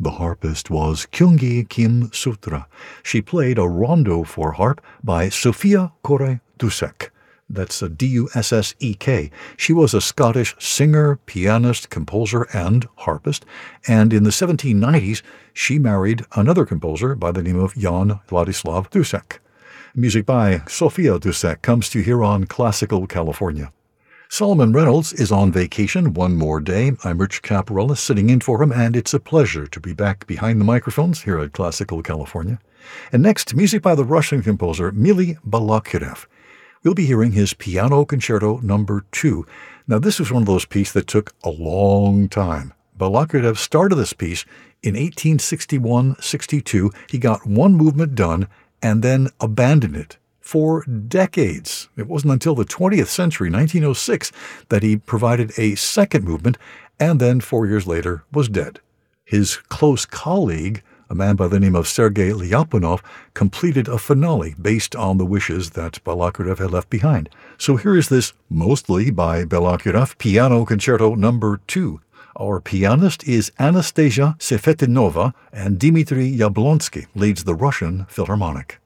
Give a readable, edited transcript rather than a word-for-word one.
The harpist was Kyungi Kim Sutra. She played a rondo for harp by Sofia Kore-Dusek. That's a D-U-S-S-E-K. She was a Scottish singer, pianist, composer, and harpist, and in the 1790s she married another composer by the name of Jan Vladislav Dusek. Music by Sofia Dusek comes to you here on Classical California. Solomon Reynolds is on vacation one more day. I'm Rich Caparella sitting in for him, and it's a pleasure to be back behind the microphones here at Classical California. And next, music by the Russian composer Mily Balakirev. We'll be hearing his Piano Concerto No. 2. Now, this was one of those pieces that took a long time. Balakirev started this piece in 1861-62. He got one movement done and then abandoned it for decades. It wasn't until the 20th century, 1906, that he provided a second movement and then 4 years later was dead. His close colleague, a man by the name of Sergei Lyapunov, completed a finale based on the wishes that Balakirev had left behind. So here is this, mostly by Balakirev, Piano Concerto No. 2. Our pianist is Anastasia Sefetinova, and Dmitry Yablonsky leads the Russian Philharmonic.